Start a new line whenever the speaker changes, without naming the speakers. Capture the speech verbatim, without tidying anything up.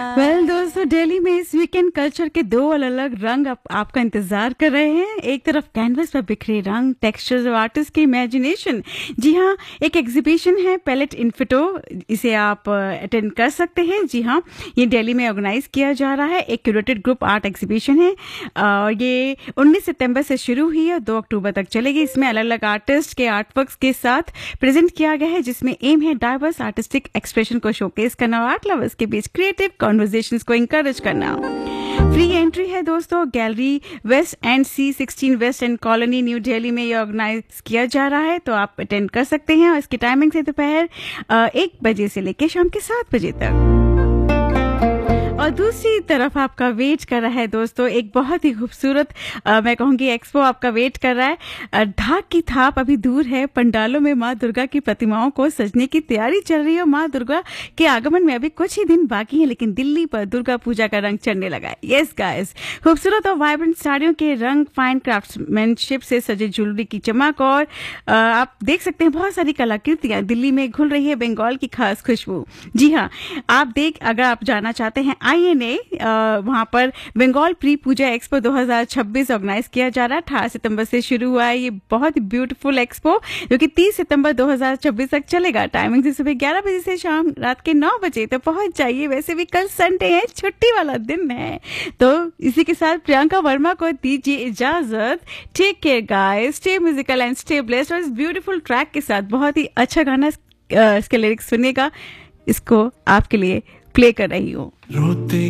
Well दोस्तों, दिल्ली में इस वीकेंड कल्चर के दो अलग अलग रंग आप, आपका इंतजार कर रहे हैं। एक तरफ कैनवस पर बिखरे रंग, टेक्सचर्स और आर्टिस्ट की इमेजिनेशन। जी हाँ, एक एग्जीबिशन है पैलेट इन्फिटो, इसे आप अटेंड कर सकते हैं। जी हाँ, ये दिल्ली में ऑर्गेनाइज किया जा रहा है, एक क्यूरेटेड ग्रुप आर्ट एग्जीबिशन है और ये उन्नीस सितंबर से शुरू हुई है, दो अक्टूबर तक चलेगी। इसमें अलग अलग आर्टिस्ट के आर्टवर्क्स के साथ प्रेजेंट किया गया है, जिसमें एम है डाइवर्स आर्टिस्टिक एक्सप्रेशन को शोकेस करना और आर्ट लवर्स के बीच क्रिएटिव कॉन्वर्सेशंस को इंकरेज करना। फ्री एंट्री है दोस्तों। Gallery waste and C sixteen waste and colony new Delhi में ये ऑर्गेनाइज किया जा रहा है, तो आप अटेंड कर सकते हैं। और इसकी टाइमिंग है दोपहर एक बजे से लेकर शाम के सात बजे तक। और दूसरी तरफ आपका वेट कर रहा है दोस्तों एक बहुत ही खूबसूरत मैं कहूंगी एक्सपो आपका वेट कर रहा है। ढाक की थाप अभी दूर है, पंडालों में माँ दुर्गा की प्रतिमाओं को सजने की तैयारी चल रही है। माँ दुर्गा के आगमन में अभी कुछ ही दिन बाकी है, लेकिन दिल्ली पर दुर्गा पूजा का रंग चढ़ने लगा है। यस गाइस, खूबसूरत और वाइब्रेंट साड़ियों के रंग, फाइन क्राफ्ट्समैनशिप से सजे ज्वेलरी की चमक और आप देख सकते हैं बहुत सारी कलाकृतियां दिल्ली में घुल रही है, बंगाल की खास खुशबू। जी हाँ, आप देख अगर आप जाना चाहते हैं आई एन ए, वहां पर बंगाल प्री पूजा एक्सपो दो हज़ार छब्बीस ऑर्गेनाइज किया जा रहा है। अठारह सितंबर से शुरू हुआ है ये बहुत ही ब्यूटीफुल एक्सपो, जो कि तीस सितंबर दो हज़ार छब्बीस तक चलेगा। टाइमिंग से सुबह ग्यारह बजे से शाम रात के नौ बजे तो पहुंच जाइए। वैसे भी कल संडे है, छुट्टी वाला दिन है। तो इसी के साथ प्रियंका वर्मा को दीजिए इजाजत। Take care guys, stay musical and stay blessed. और इस ब्यूटीफुल ट्रैक के साथ बहुत ही अच्छा गाना, इसके लिरिक्स सुनिएगा, इसको आपके लिए प्ले कर रही हूँ।